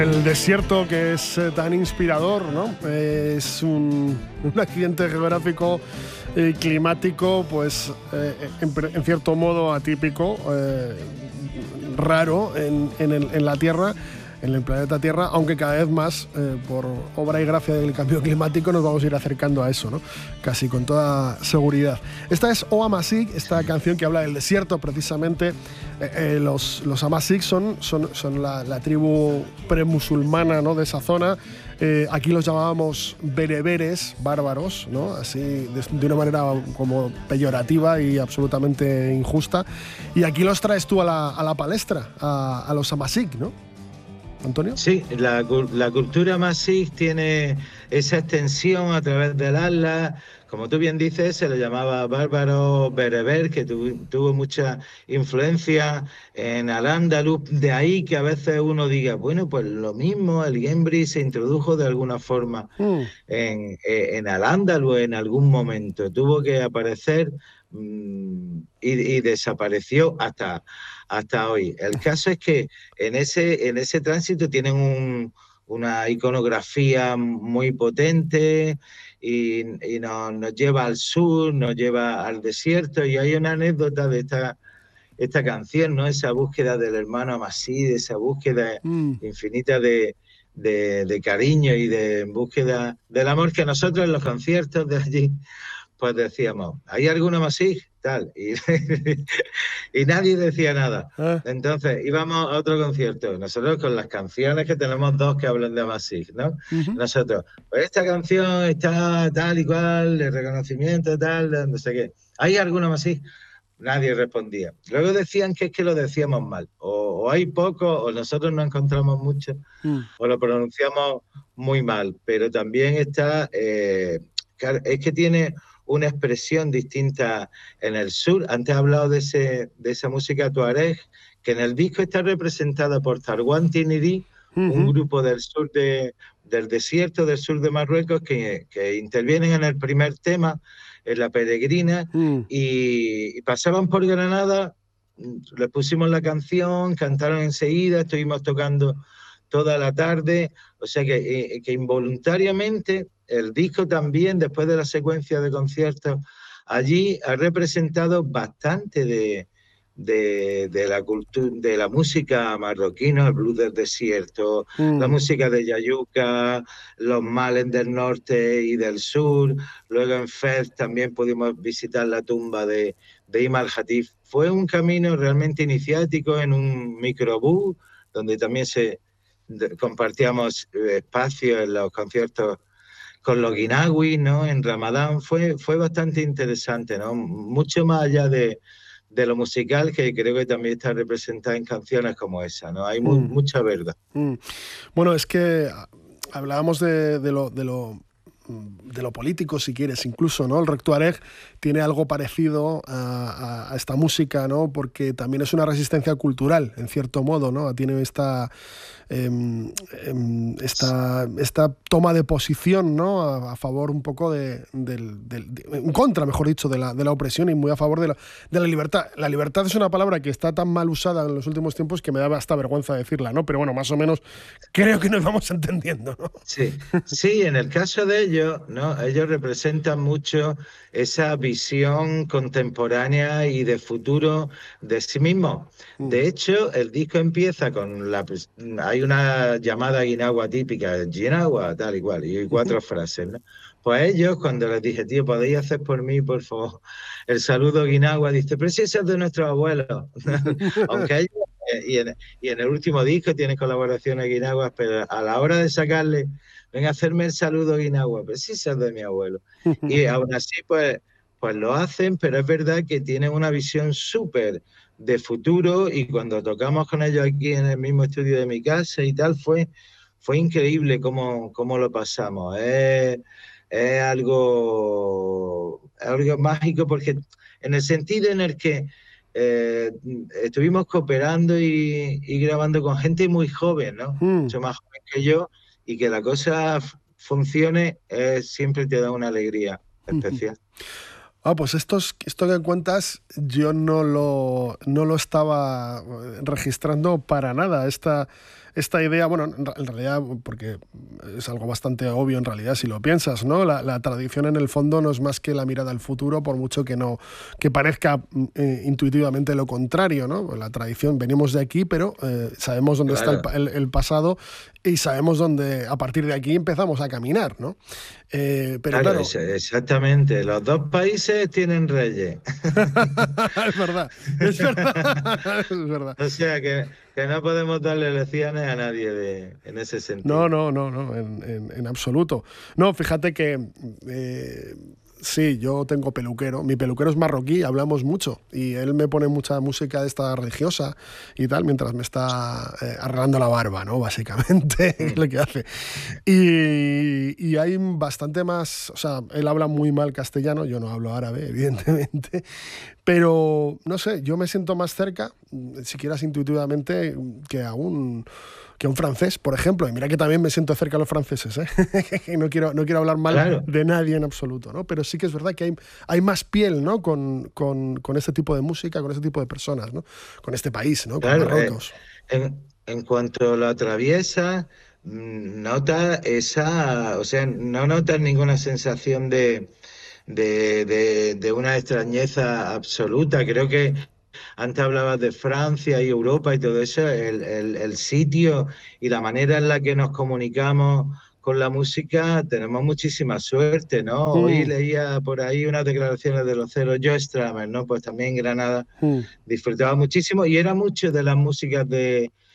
El desierto, que es tan inspirador, ¿no? Es un accidente geográfico y climático, pues en cierto modo atípico, raro en la Tierra, en el planeta Tierra, aunque cada vez más, por obra y gracia del cambio climático, nos vamos a ir acercando a eso, ¿no? Casi con toda seguridad. Esta es O Amasig, esta canción que habla del desierto, precisamente. Los Amasig son la tribu premusulmana, ¿no?, de esa zona. Aquí los llamábamos bereberes, bárbaros, ¿no?, así de una manera como peyorativa y absolutamente injusta. Y aquí los traes tú a la palestra, a los Amasig, ¿no, Antonio? Sí, la cultura Amasig tiene esa extensión a través del Atlas. Como tú bien dices, se le llamaba bárbaro bereber, que tuvo mucha influencia en Al-Ándalus. De ahí que a veces uno diga, bueno, pues lo mismo, el Gembri se introdujo de alguna forma en Al-Ándalus en algún momento. Tuvo que aparecer y desapareció hasta hoy. El caso es que en ese tránsito tienen una iconografía muy potente y nos lleva al sur, nos lleva al desierto, y hay una anécdota de esta canción, ¿no? Esa búsqueda del hermano Amasí, esa búsqueda infinita de cariño y de búsqueda del amor, que nosotros en los conciertos de allí pues decíamos, ¿hay alguno Amasí? Tal, y nadie decía nada. Entonces íbamos a otro concierto, nosotros con las canciones, que tenemos dos que hablan de Amasig, ¿no? Nosotros, pues esta canción está tal y cual, de reconocimiento, tal, no sé qué. ¿Hay alguno Amasig? Nadie respondía. Luego decían que es que lo decíamos mal, o hay poco, o nosotros no encontramos mucho, o lo pronunciamos muy mal. Pero también está, claro, es que tiene una expresión distinta en el sur. Antes he hablado de esa música tuareg, que en el disco está representada por Tarwan Tiniri, un grupo del sur del desierto, del sur de Marruecos, que intervienen en el primer tema, en La Peregrina, y pasaban por Granada, les pusimos la canción, cantaron enseguida, estuvimos tocando toda la tarde, o sea que involuntariamente el disco también, después de la secuencia de conciertos, allí ha representado bastante de la cultura, de la música marroquí, ¿no? El blues del desierto, la música de Yayuca, los males del norte y del sur. Luego en Fez también pudimos visitar la tumba de Imam Hatif. Fue un camino realmente iniciático en un microbús, donde también compartíamos espacio en los conciertos con los guinawis, ¿no? En Ramadán fue bastante interesante, ¿no? Mucho más allá de lo musical, que creo que también está representada en canciones como esa, ¿no? Hay mucha verdad. Bueno, es que hablábamos de lo político, si quieres, incluso, ¿no? El rock tuareg tiene algo parecido a esta música, ¿no? Porque también es una resistencia cultural, en cierto modo, ¿no? Tiene esta toma de posición, ¿no? A favor un poco en contra, mejor dicho, de la opresión, y muy a favor de la libertad. La libertad es una palabra que está tan mal usada en los últimos tiempos que me da hasta vergüenza decirla, ¿no? Pero bueno, más o menos creo que nos vamos entendiendo, ¿no? Sí, en el caso de ellos, ¿no? Ellos representan mucho esa visión contemporánea y de futuro de sí mismos. De hecho, el disco empieza con hay una llamada guinagua típica, guinagua, tal y cual, y 4 frases, ¿no? Pues ellos, cuando les dije, tío, ¿podéis hacer por mí, por favor, el saludo guinagua? Dice, pero si eso es de nuestros abuelos. Aunque ellos, y en el último disco tienen colaboraciones guinaguas, pero a la hora de sacarle, ven a hacerme el saludo guinagua, pues sí, eso es de mi abuelo. Y aún así, pues lo hacen, pero es verdad que tienen una visión súper de futuro, y cuando tocamos con ellos aquí en el mismo estudio de mi casa y tal, fue increíble cómo lo pasamos. Es algo mágico, porque en el sentido en el que estuvimos cooperando y grabando con gente muy joven, ¿no? Mucho más joven que yo, y que la cosa funcione, siempre te da una alegría especial. Pues esto que cuentas yo no lo estaba registrando para nada. esta idea, bueno, en realidad, porque es algo bastante obvio en realidad si lo piensas, ¿no? La tradición en el fondo no es más que la mirada al futuro, por mucho que no, que parezca intuitivamente lo contrario, ¿no? La tradición, venimos de aquí, pero sabemos dónde está Claro, el pasado y sabemos dónde, a partir de aquí empezamos a caminar, ¿no? Pero claro, claro, exactamente. Los dos países tienen reyes. es verdad, es verdad, es verdad. O sea que no podemos darle lecciones a nadie en ese No, sentido. no, no, no, en absoluto. No, fíjate que sí, yo tengo peluquero. Mi peluquero es marroquí, hablamos mucho. Y él me pone mucha música de esta religiosa y tal, mientras me está arreglando la barba, ¿no? Básicamente, es Mm. lo que hace. Y hay bastante más. O sea, él habla muy mal castellano, yo no hablo árabe, evidentemente. Pero, no sé, yo me siento más cerca, si quieras intuitivamente, que a un francés, por ejemplo. Y mira que también me siento cerca a los franceses, ¿eh? No quiero hablar mal Claro, de nadie en absoluto, ¿no? Pero sí que es verdad que hay más piel, ¿no? Con este tipo de música, con este tipo de personas, ¿no? Con este país, ¿no? Con claro. Marruecos. En cuanto lo atraviesa, nota esa, o sea, no notas ninguna sensación de una extrañeza absoluta. Creo que antes hablabas de Francia y Europa y todo eso, el sitio y la manera en la que nos comunicamos con la música, tenemos muchísima suerte, ¿no? Hoy Mm, leía por ahí unas declaraciones de los Cero Joe Strummer, ¿no? Pues también en Granada mm, disfrutaba muchísimo y era mucho de las músicas